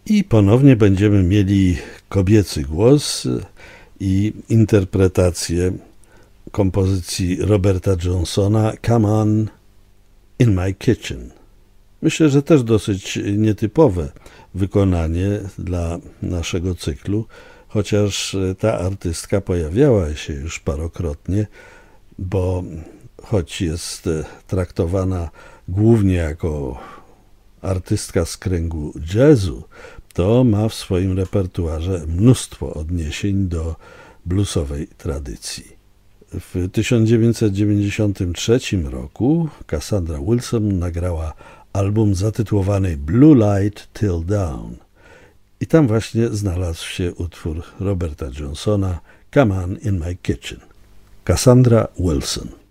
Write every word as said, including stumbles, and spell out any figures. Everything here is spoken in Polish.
I ponownie będziemy mieli kobiecy głos i interpretację kompozycji Roberta Johnsona Come On in My Kitchen. Myślę, że też dosyć nietypowe wykonanie dla naszego cyklu, chociaż ta artystka pojawiała się już parokrotnie, bo choć jest traktowana głównie jako artystka z kręgu jazzu, to ma w swoim repertuarze mnóstwo odniesień do bluesowej tradycji. W tysiąc dziewięćset dziewięćdziesiątym trzecim roku Cassandra Wilson nagrała album zatytułowany Blue Light Till Dawn i tam właśnie znalazł się utwór Roberta Johnsona Come On in My Kitchen. Cassandra Wilson.